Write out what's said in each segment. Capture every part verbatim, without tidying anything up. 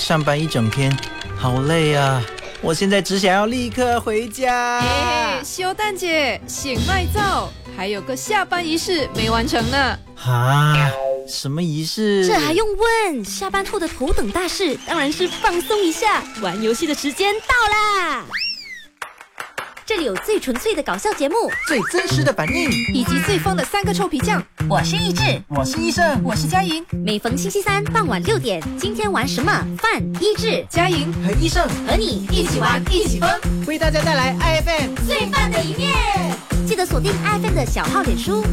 上班一整天，好累啊！我现在只想要立刻回家。 哎，修蛋姐，醒麦灶，还有个下班仪式没完成呢。 啊，什么仪式？ 这还用问？下班后的头等大事当然是放松一下，玩游戏的时间到啦！这里有最纯粹的搞笑节目， 最真实的反应， 以及最疯的三个臭皮匠。 我是益智， 我是医生， 我是佳莹。 每逢星期三傍晚六点，今天玩什么？范益智、 佳莹和医生和你一起玩，一起疯， 为大家带来 I F M 最棒的一面。记得锁定 I F M 的小号脸书。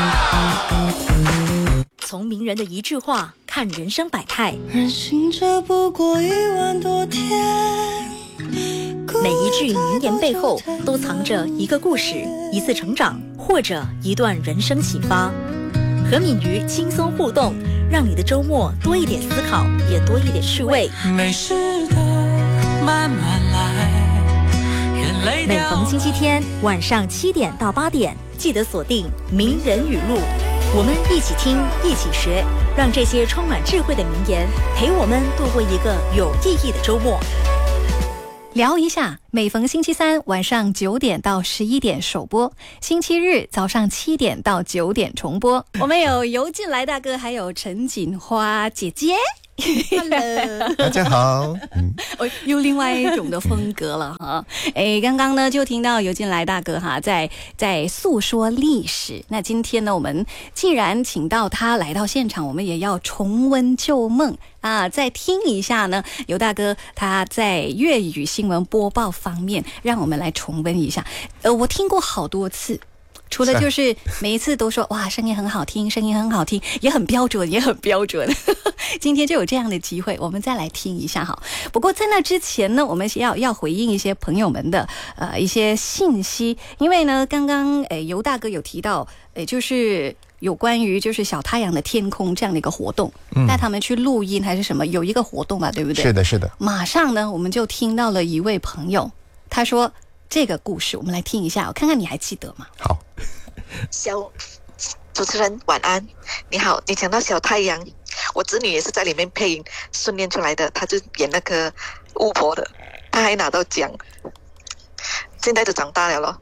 从名人的一句话看人生百态， 人醒着不过一万多天。 每一句名言背后都藏着一个故事，一次成长，或者一段人生启发。和敏瑜轻松互动，让你的周末多一点思考，也多一点趣味。 没事的，慢慢来。眼泪每逢星期天晚上七点到八点，记得锁定名人语录，我们一起听，一起学，让这些充满智慧的名言陪我们度过一个有意义的周末。 聊一下，每逢星期三晚上九点到十一点首播，星期日早上七点到九点重播。我们有尤进来大哥，还有陈锦花姐姐。Hello， 大家好。 嗯，又另外一种的风格了哈。哎，刚刚呢就听到尤进来大哥哈在在诉说历史。那今天呢，我们既然请到他来到现场，我们也要重温旧梦啊，再听一下呢，尤大哥他在粤语新闻播报方面，让我们来重温一下。呃，我听过好多次。除了就是每一次都说哇声音很好听，声音很好听，也很标准，也很标准。今天就有这样的机会，我们再来听一下哈。不过在那之前呢，我们要要回应一些朋友们的呃一些信息，因为呢，刚刚诶尤大哥有提到，诶就是有关于就是小太阳的天空这样的一个活动，嗯、带他们去录音还是什么，有一个活动吧，对不对？ 是的，是的。 马上呢，我们就听到了一位朋友，他说。这个故事我们来听一下，我看看你还记得吗？ 好， 小主持人晚安，你好，你讲到小太阳，我侄女也是在里面配音训练出来的，她就演那个巫婆的，她还拿到奖，现在就长大了咯。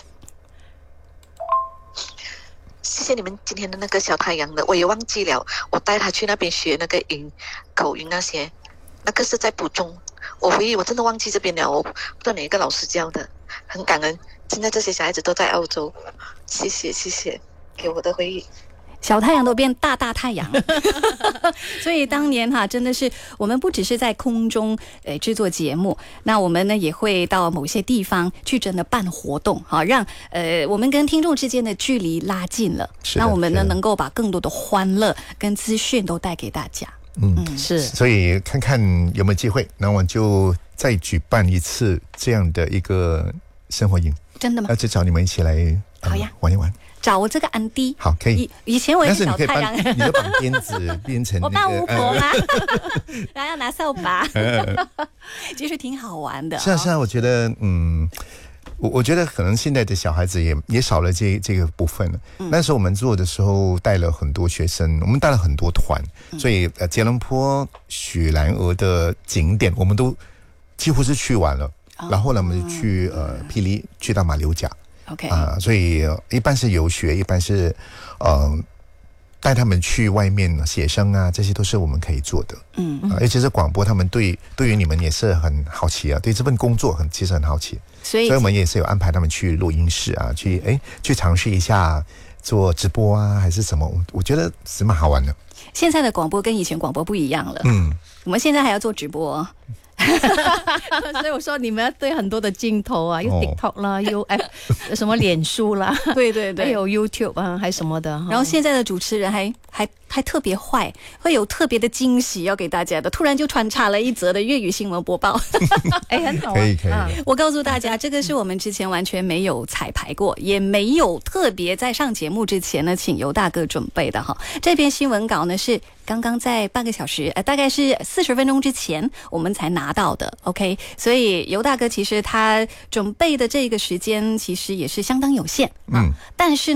谢谢你们今天的那个小太阳的，我也忘记了，我带她去那边学那个音口音那些，那个是在埔中。我回忆我真的忘记这边了，我不知道哪一个老师教的，很感恩。现在这些小孩子都在澳洲，谢谢谢谢给我的回忆。 小太阳都变大大太阳所以当年哈、啊、真的是我们不只是在空中呃制作节目，那我们呢也会到某些地方去真的办活动哈、啊，让呃我们跟听众之间的距离拉近了，那我们呢能够把更多的欢乐跟资讯都带给大家。 嗯，是，所以看看有没有机会，那我就再举办一次这样的一个生活营。 真的吗？ 而且找你们一起来， 好呀， 呃、玩一玩。 找我这个安迪， 好，可以。 以前我也是小太阳， 你就绑鞭子编成、那个、 我扮巫婆吗？然后要拿扫把，其实挺好玩的。 是啊，是啊，我觉得，嗯。我我觉得可能现在的小孩子也也少了这这个部分了。嗯、那时候我们做的时候带了很多学生，我们带了很多团，嗯、所以呃，吉隆坡、雪兰莪的景点我们都几乎是去完了。哦、然后呢，我们就去呃霹雳，去到马六甲。 OK 啊、呃，所以、呃、一般是游学，一般是呃带他们去外面写生啊，这些都是我们可以做的。嗯，呃、尤其是广播，他们对对于你们也是很好奇啊，对这份工作很其实很好奇。所以，所以我们也是有安排他们去录音室啊，去哎去尝试一下做直播啊，还是什么？我觉得是蛮好玩的。 现在的广播跟以前广播不一样了。嗯，我们现在还要做直播。 所以我说你们要对很多的镜头啊，有 TikTok 啦，有哎什么脸书啦， 对对对， 还有 YouTube 啊，还什么的。 然后现在的主持人还还还特别坏，会有特别的惊喜要给大家的，突然就穿插了一则的粤语新闻播报。 哎，很好、啊， 可以可以、啊。 我告诉大家，这个是我们之前完全没有彩排过，也没有特别在上节目之前呢，请尤大哥准备的哈。这篇新闻稿呢是刚刚在半个小时，呃，大概是四十分钟之前我们才拿到的。OK， 所以尤大哥其实他准备的这个时间其实也是相当有限啊。嗯、但是呢。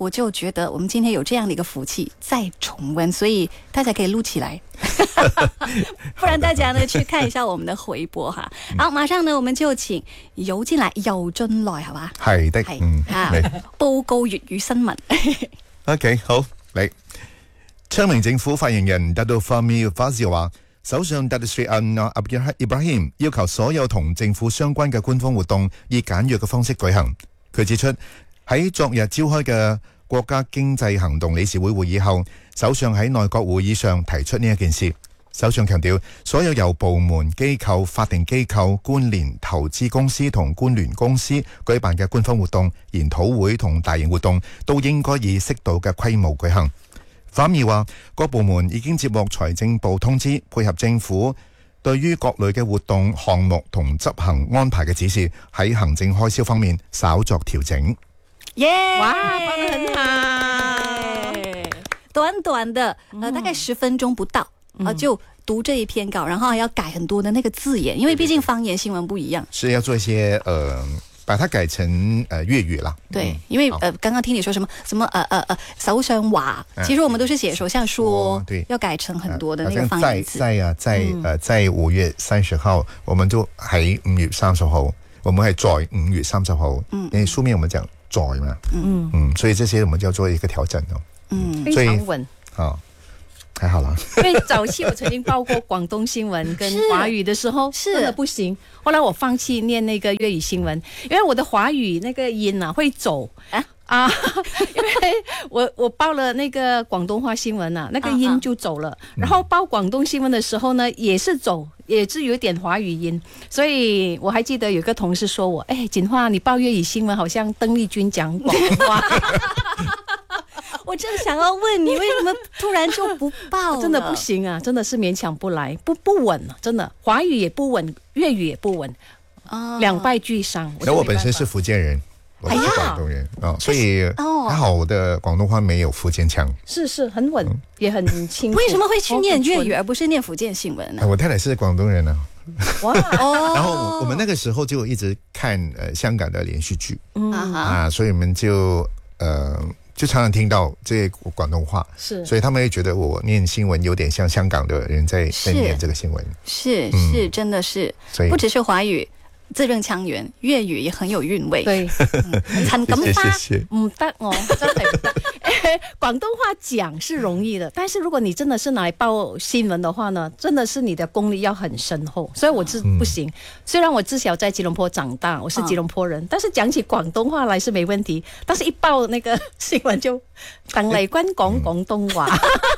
我就觉得我们今天有这样的一个福气再重温，所以大家可以录起来不然大家呢去看一下我们的回播哈。好，马上呢我們就請游進來游進來係嘛？ 係的，嗯，嚟報告粵語新聞 OK 好嚟。昌明政府發言人達到Fahmi Fadzil話，首相達賴安華伊布拉希要求所有同政府相關嘅官方活動以簡約嘅方式舉行。佢指出喺昨日召開嘅國家經濟行動理事會會議後，首相喺內閣會議上提出呢一件事。首相強調，所有由部門、機構、法定機構、官聯、投資公司同官聯公司舉辦嘅官方活動、研討會同大型活動都應該以適度嘅規模舉行。反而話，各部門已經接獲財政部通知，配合政府對於各類嘅活動項目同執行安排嘅指示，喺行政開銷方面稍作調整。 耶、 yeah! 哇，放得很好， 短短的呃大概十分鐘不到、嗯呃、就讀這一篇稿，然後還要改很多的那個字眼，因為畢竟方言新聞不一樣， 是要做一些呃把它改成呃粵語啦。 對、嗯、因為呃剛剛聽你說什麼什麼呃呃呃首相話、啊、其實我們都是寫首相說，對，要改成很多的那個方言字。 在啊在、嗯、呃在五月三十號，我們就喺五月三十號，我們係在五月三十號，嗯，因為書面我們講在嘛，嗯嗯，所以這些我們就要做一個調整咯。 嗯，非常穩。 好，還好啦。 因為早期我曾經報過廣東新聞跟華語的時候，是真的不行。後來我放棄念那個粵語新聞，因為我的華語那個音啊會走啊啊，因為我我報了那個廣東話新聞啊，那個音就走了。然後報廣東新聞的時候呢，也是走，也是有點華語音。所以我還記得有一個同事說我，哎，錦華，你報粵語新聞好像鄧麗君講廣東話。 我正想要問你，為什麼突然就不報了？ 真的不行啊，真的是勉強不來，不不穩啊，真的華語也不穩，粵語也不穩，啊、哦，兩敗俱傷。 而我本身是福建人，我是廣東人啊、哦，所以還好我的廣東話沒有福建腔， 是是很穩、嗯，也很清楚。 為什麼會去念粵語而不是念福建新聞呢？ 我太太是廣東人啊。 哇哦！然後我們那個時候就一直看呃香港的連續劇，嗯啊，所以我們就呃。就常常聽到這些廣東話，是，所以他們會覺得我念新聞有點像香港的人在在念這個新聞， 是是、嗯、真的是，所以不只是華語字正腔圓，粵語也很有韻味。對，陳錦花唔得我真係唔得。廣東話講是容易的，但是如果你真的是拿來報新聞的話呢，真的是你的功力要很深厚，所以我是不行、嗯、雖然我自小在吉隆坡長大，我是吉隆坡人、嗯、但是講起廣東話來是沒問題，但是一報那個新聞就鄧麗君講廣東話、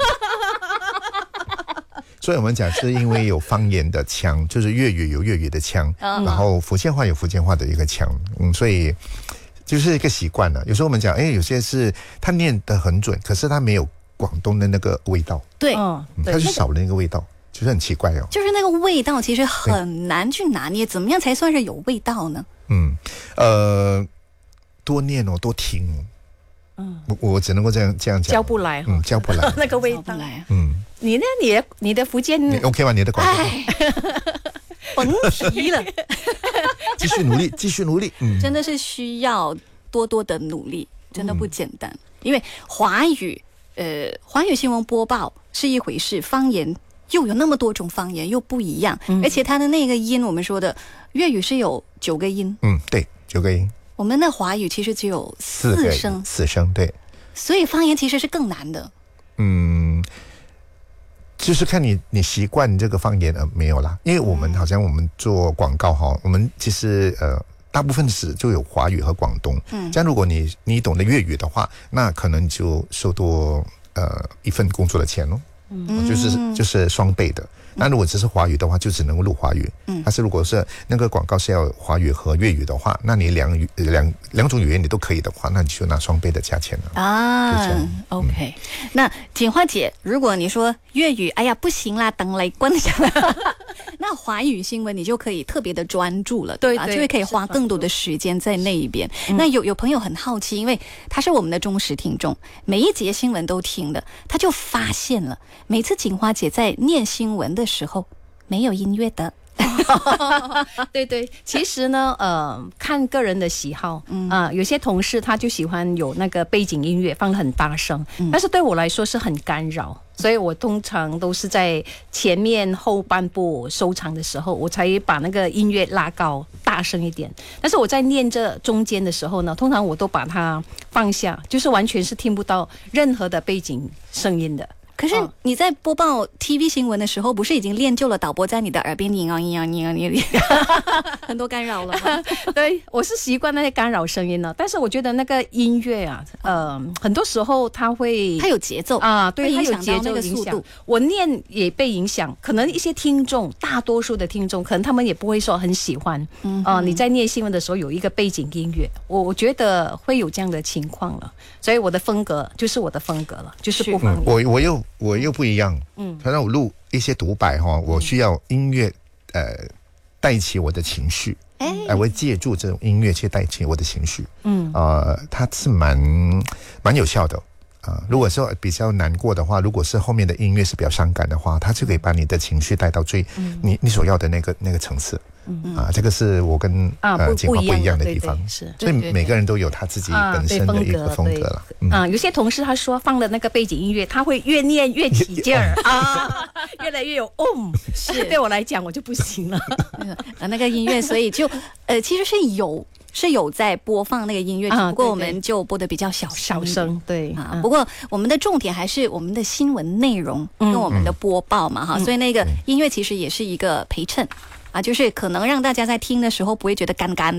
嗯、所以我們講是因為有方言的腔，就是粵語有粵語的腔、嗯、然後福建話有福建話的一個腔，嗯，所以就是一個習慣了。有時候我們講，哎，有些是他念得很準，可是他沒有廣東的那個味道。 對， 嗯，他就少了那個味道，就是很奇怪哦。 就是那個味道其實很難去拿捏，怎麼樣才算是有味道呢？ 嗯，呃，多念哦，多聽哦。嗯，我我只能夠這樣這樣講。 教不來， 嗯，教不來那個味道。 嗯， 你呢？你的你的福建你 OK 嗎？你的廣東話。 甭提了。 繼續努力，繼續努力、嗯， 真的是需要多多的努力，真的不簡單。嗯、因為華語，呃，華語新聞播報是一回事，方言又有那麼多種方言，又不一樣，嗯、而且它的那個音，我們說的粵語是有九個音， 嗯，對，九個音。 我們的華語其實只有四聲， 四聲，對。 所以方言其實是更難的。 嗯。就是看你你習慣這個方言呃沒有啦，因為我們好像我們做廣告哈，我們其實呃大部分時就有華語和廣東，嗯，這樣如果你你懂得粵語的話，那可能就收多呃一份工作的錢咯，嗯，就是就是雙倍的。那如果只是華語的話，就只能錄華語。嗯，但是如果是那個廣告是要華語和粵語的話，那你兩語兩兩種語言你都可以的話，那你就拿雙倍的價錢了。 啊 ，OK、嗯。那錦華姐，如果你說粵語，哎呀不行啦，鄧麗君，那華語新聞你就可以特別的專注了，對吧？對，就會可以花更多的時間在那一邊。那有有朋友很好奇，因為他是我們的忠實聽眾，每一節新聞都聽的，他就發現了，每次錦華姐在念新聞的時候沒有音樂的。 对对，其实呢，呃，看个人的喜好，嗯啊、呃，有些同事他就喜欢有那个背景音乐放得很大声，嗯、但是对我来说是很干扰，所以我通常都是在前面后半部收场的时候，我才把那个音乐拉高大声一点。但是我在念这中间的时候呢，通常我都把它放下，就是完全是听不到任何的背景声音的。 可是你在播报 T V 新闻的时候，不是已经练就了导播在你的耳边你啊你啊你啊你很多干扰了吗？ 对，我是习惯那些干扰声音了，但是我觉得那个音乐啊，呃，很多时候它会它有节奏啊，对，它有节奏那个速度。 我念也被影响，可能一些听众，大多数的听众，可能他们也不会说很喜欢。嗯啊、呃，你在念新闻的时候有一个背景音乐，我我觉得会有这样的情况了，所以我的风格就是我的风格了，就是不放、 嗯。我我又。我又不一样，嗯，他让我录一些独白哈，我需要音乐，呃，带起我的情绪，哎、呃，我会借助这种音乐去带起我的情绪，嗯，呃，它是蛮蛮有效的啊、呃。如果说比较难过的话，如果是后面的音乐是比较伤感的话，它就可以把你的情绪带到最、嗯、你你所要的那个那个层次。嗯啊，这个是我跟啊呃景华不一样的地方， 对对是， 所以每个人都有他自己本身的一个风格了。 嗯、啊，有些同事他说放了那个背景音乐，他会越念越起劲儿啊，越来越有嗯，是对我来讲我就不行了。 呃，那个音乐，所以就呃其实是有。是有在播放那个音乐，只不过我们就播的比较小小声，对啊、 嗯。不过我们的重点还是我们的新闻内容跟我们的播报嘛，哈、嗯，所以那个音乐其实也是一个陪衬啊，就是可能让大家在听的时候不会觉得干干